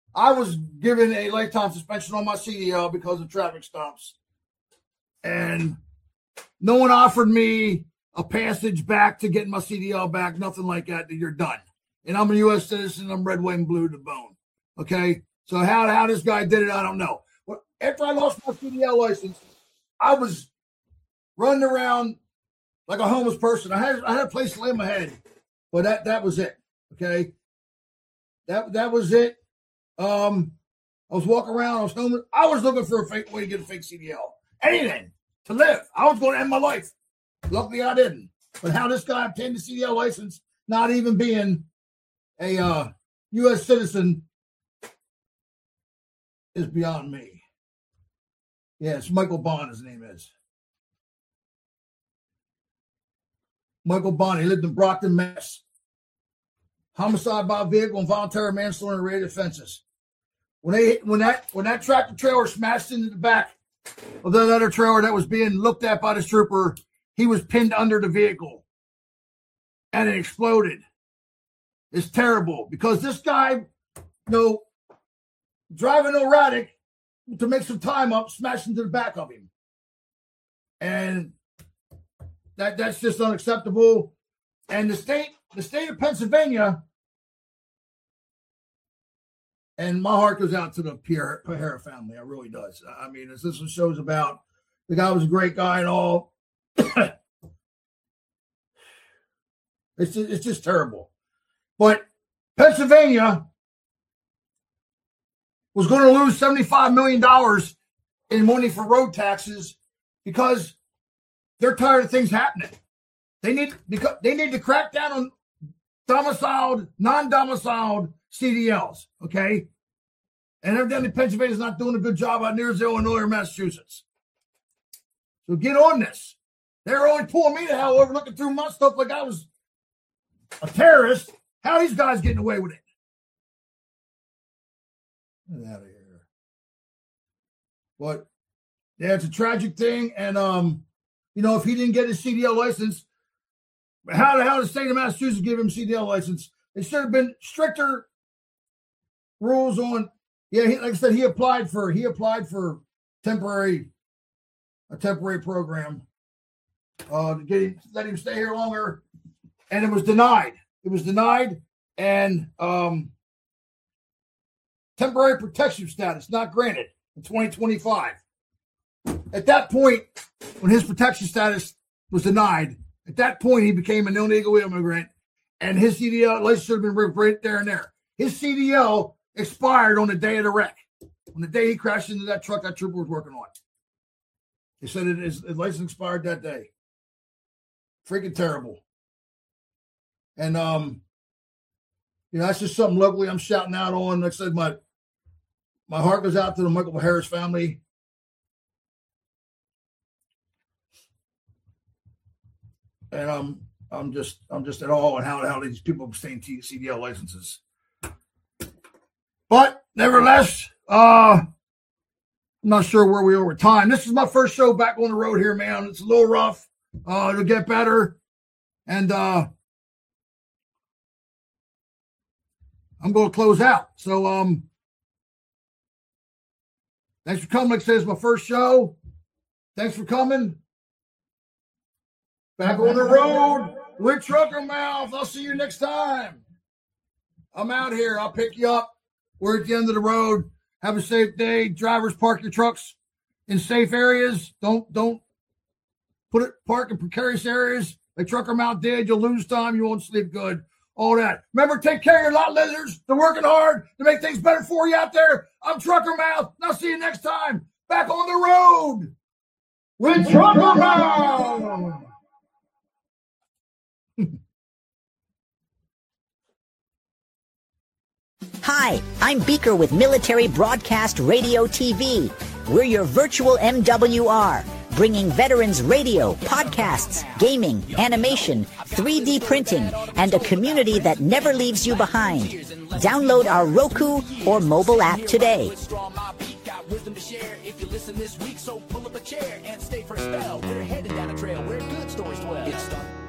I was given a lifetime suspension on my CDL because of traffic stops. And no one offered me a passage back to getting my CDL back, nothing like that, that you're done. And I'm a U.S. citizen. I'm red, white, and blue to the bone. Okay? So how this guy did it, I don't know. Well, after I lost my CDL license, I was running around like a homeless person. I had a place to lay my head, but that was it. Okay? That was it. I was walking around. I was homeless. I was looking for a fake way to get a fake CDL. Anything to live. I was going to end my life. Luckily, I didn't. But how this guy obtained the CDL license, not even being a U.S. citizen, is beyond me. Yeah, it's Michael Bond, his name is. Michael Bond. He lived in Brockton, Mass. Homicide by vehicle, involuntary manslaughter, and related offenses. When that tractor trailer smashed into the back of that other trailer that was being looked at by the trooper, he was pinned under the vehicle, and it exploded. It's terrible because this guy, driving erratic to make some time up, smashed into the back of him, and that's just unacceptable. And the state of Pennsylvania. And my heart goes out to the Pajera family. It really does. I mean, as this one shows about, the guy was a great guy and all. It's just terrible. But Pennsylvania was going to lose $75 million in money for road taxes because they're tired of things happening. They need to crack down on domiciled, non-domiciled CDLs, okay? And evidently Pennsylvania's not doing a good job out near Illinois or Massachusetts. So get on this. They're only pulling me the hell over, looking through my stuff like I was a terrorist. How are these guys getting away with it? Get out of here. But yeah, it's a tragic thing. And if he didn't get his CDL license, how the hell did the state of Massachusetts give him a CDL license? It should have been stricter rules on. Yeah, like I said, he applied for a temporary program to let him stay here longer, and it was denied. And temporary protection status not granted in 2025. At that point, when his protection status was denied, at that point he became an illegal immigrant. And his CDL license should have been ripped right there and there. His CDL expired on the day of the wreck. On the day he crashed into that truck that trooper was working on. They said his license expired that day. Freaking terrible. And, that's just something locally I'm shouting out on. Like I said, my heart goes out to the Michael Harris family. And I'm just at all on how these people obtain CDL licenses. But nevertheless, I'm not sure where we are with time. This is my first show back on the road here, man. It's a little rough. It'll get better. And I'm going to close out. So thanks for coming. Like I said, it's my first show. Thanks for coming. Back on the road with Trucker Mouth. I'll see you next time. I'm out here. I'll pick you up. We're at the end of the road. Have a safe day. Drivers, park your trucks in safe areas. Don't park in precarious areas like Trucker Mouth did. You'll lose time. You won't sleep good. All that. Remember, take care of your lot lizards. They're working hard to make things better for you out there. I'm Trucker Mouth. And I'll see you next time. Back on the road with Trucker Mouth. Hi, I'm Beaker with Military Broadcast Radio TV. We're your virtual MWR, bringing veterans radio, podcasts, gaming, animation, 3D printing, and a community that never leaves you behind. Download our Roku or mobile app today. Wisdom to share if you listen this week, so pull up a chair and stay for a spell. We're headed down a trail where good stories dwell.